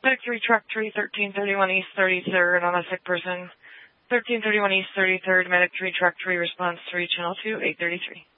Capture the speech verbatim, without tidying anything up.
Medic three, Truck three, thirteen thirty-one East thirty-third on a sick person. thirteen thirty-one East thirty-third, Medic three, Truck three, response three, Channel two, eight thirty-three.